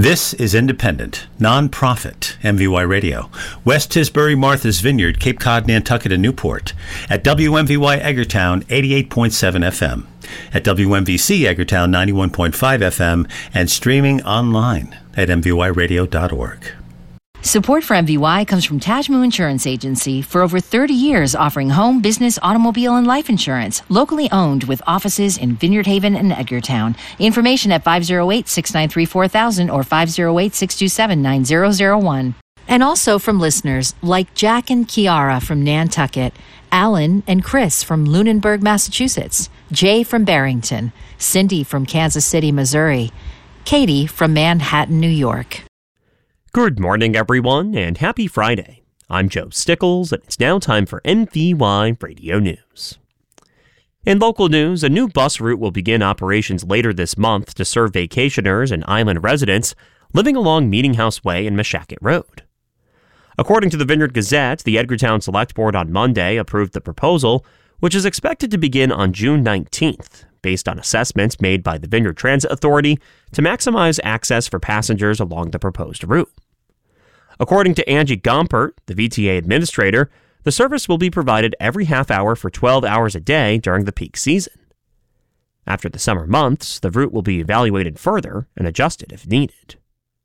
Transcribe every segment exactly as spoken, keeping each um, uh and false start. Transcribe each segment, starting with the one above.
This is independent, non-profit M V Y Radio. West Tisbury, Martha's Vineyard, Cape Cod, Nantucket, and Newport. At W M V Y Eggertown, eighty-eight point seven F M. At W M V C Eggertown, ninety-one point five F M. And streaming online at m v y radio dot org. Support for M V Y comes from Tajmu Insurance Agency, for over thirty years offering home, business, automobile, and life insurance, locally owned with offices in Vineyard Haven and Edgartown. Information at five oh eight, six nine three, four thousand or five oh eight, six two seven, nine zero zero one. And also from listeners like Jack and Kiara from Nantucket, Alan and Chris from Lunenburg, Massachusetts, Jay from Barrington, Cindy from Kansas City, Missouri, Katie from Manhattan, New York. Good morning, everyone, and happy Friday. I'm Joe Stickles, and it's now time for M V Y Radio News. In local news, a new bus route will begin operations later this month to serve vacationers and island residents living along Meeting House Way and Meshacket Road. According to the Vineyard Gazette, the Edgartown Select Board on Monday approved the proposal, which is expected to begin on June nineteenth, based on assessments made by the Vineyard Transit Authority to maximize access for passengers along the proposed route. According to Angie Gompert, the V T A administrator, the service will be provided every half hour for twelve hours a day during the peak season. After the summer months, the route will be evaluated further and adjusted if needed.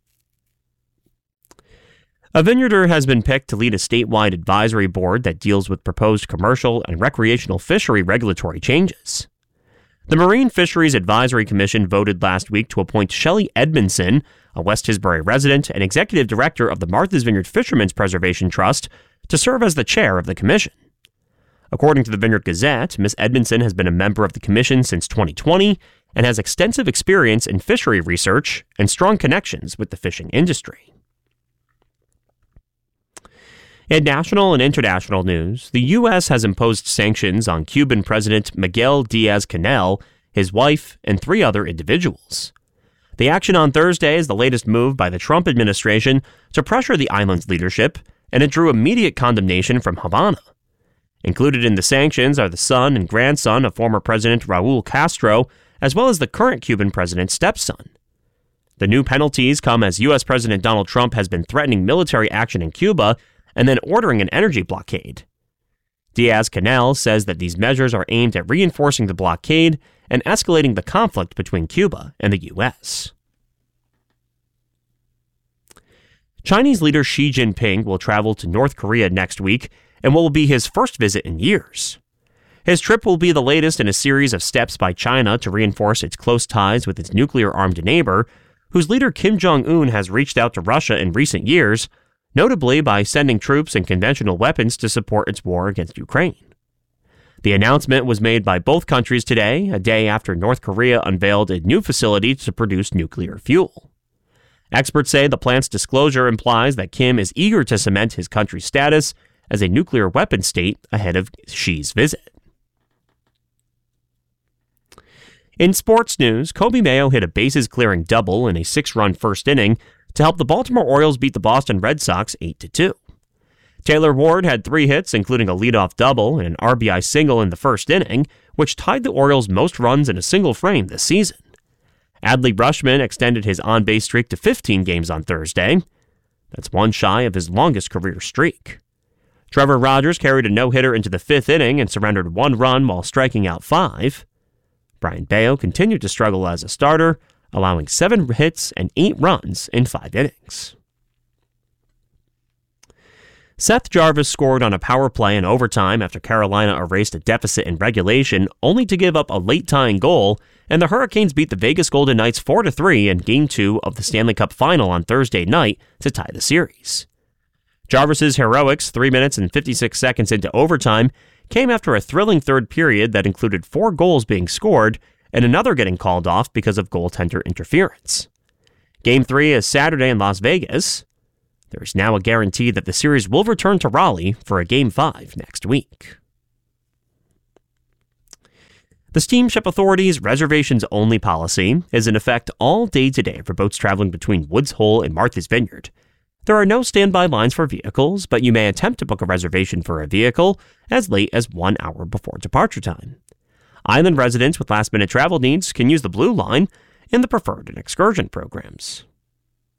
A vineyarder has been picked to lead a statewide advisory board that deals with proposed commercial and recreational fishery regulatory changes. The Marine Fisheries Advisory Commission voted last week to appoint Shelley Edmondson, a West Tisbury resident and executive director of the Martha's Vineyard Fishermen's Preservation Trust, to serve as the chair of the commission. According to the Vineyard Gazette, Miz Edmondson has been a member of the commission since twenty twenty and has extensive experience in fishery research and strong connections with the fishing industry. In national and international news, the U S has imposed sanctions on Cuban President Miguel Diaz-Canel, his wife, and three other individuals. The action on Thursday is the latest move by the Trump administration to pressure the island's leadership, and it drew immediate condemnation from Havana. Included in the sanctions are the son and grandson of former President Raul Castro, as well as the current Cuban president's stepson. The new penalties come as U S President Donald Trump has been threatening military action in Cuba and then ordering an energy blockade. Diaz-Canel says that these measures are aimed at reinforcing the blockade and escalating the conflict between Cuba and the U S. Chinese leader Xi Jinping will travel to North Korea next week and will be his first visit in years. His trip will be the latest in a series of steps by China to reinforce its close ties with its nuclear-armed neighbor, whose leader Kim Jong-un has reached out to Russia in recent years, notably by sending troops and conventional weapons to support its war against Ukraine. The announcement was made by both countries today, a day after North Korea unveiled a new facility to produce nuclear fuel. Experts say the plant's disclosure implies that Kim is eager to cement his country's status as a nuclear weapon state ahead of Xi's visit. In sports news, Kobe Mayo hit a bases-clearing double in a six-run first inning to help the Baltimore Orioles beat the Boston Red Sox eight to two. Taylor Ward had three hits, including a leadoff double and an R B I single in the first inning, which tied the Orioles' most runs in a single frame this season. Adley Rutschman extended his on-base streak to fifteen games on Thursday. That's one shy of his longest career streak. Trevor Rogers carried a no-hitter into the fifth inning and surrendered one run while striking out five. Brian Bayo continued to struggle as a starter, allowing seven hits and eight runs in five innings. Seth Jarvis scored on a power play in overtime after Carolina erased a deficit in regulation, only to give up a late-tying goal, and the Hurricanes beat the Vegas Golden Knights four to three in Game two of the Stanley Cup Final on Thursday night to tie the series. Jarvis's heroics, three minutes and fifty-six seconds into overtime, came after a thrilling third period that included four goals being scored and another getting called off because of goaltender interference. Game three is Saturday in Las Vegas. There is now a guarantee that the series will return to Raleigh for a Game five next week. The Steamship Authority's reservations-only policy is in effect all day today for boats traveling between Woods Hole and Martha's Vineyard. There are no standby lines for vehicles, but you may attempt to book a reservation for a vehicle as late as one hour before departure time. Island residents with last-minute travel needs can use the Blue Line in the Preferred and Excursion programs.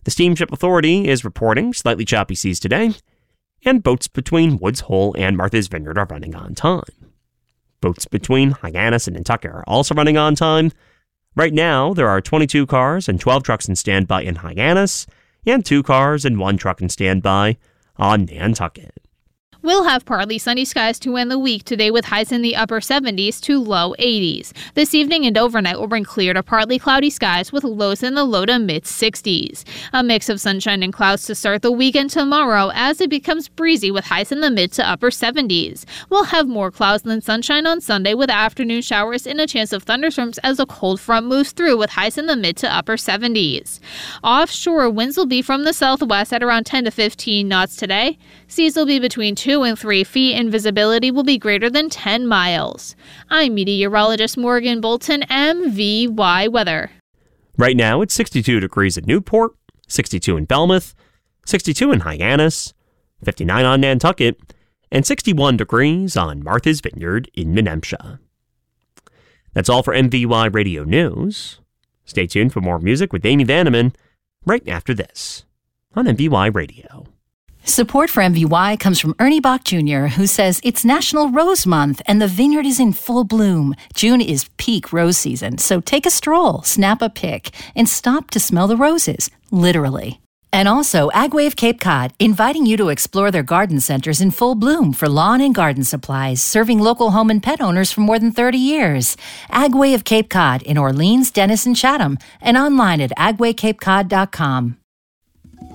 The Steamship Authority is reporting slightly choppy seas today, and boats between Woods Hole and Martha's Vineyard are running on time. Boats between Hyannis and Nantucket are also running on time. Right now, there are twenty-two cars and twelve trucks in standby in Hyannis, and two cars and one truck in standby on Nantucket. We'll have partly sunny skies to end the week today with highs in the upper seventies to low eighties. This evening and overnight will bring clear to partly cloudy skies with lows in the low to mid sixties. A mix of sunshine and clouds to start the weekend tomorrow as it becomes breezy with highs in the mid to upper seventies. We'll have more clouds than sunshine on Sunday with afternoon showers and a chance of thunderstorms as a cold front moves through with highs in the mid to upper seventies. Offshore winds will be from the southwest at around ten to fifteen knots today. Seas will be between two and three feet and visibility will be greater than ten miles. I'm meteorologist Morgan Bolton, M V Y Weather. Right now, it's sixty-two degrees at Newport, sixty-two in Falmouth, sixty-two in Hyannis, fifty-nine on Nantucket, and sixty-one degrees on Martha's Vineyard in Menemsha. That's all for M V Y Radio News. Stay tuned for more music with Amy Vanneman right after this on M V Y Radio. Support for M V Y comes from Ernie Bach Junior, who says it's National Rose Month and the vineyard is in full bloom. June is peak rose season, so take a stroll, snap a pic, and stop to smell the roses, literally. And also, Agway of Cape Cod, inviting you to explore their garden centers in full bloom for lawn and garden supplies, serving local home and pet owners for more than thirty years. Agway of Cape Cod in Orleans, Dennis, and Chatham, and online at agway cape cod dot com.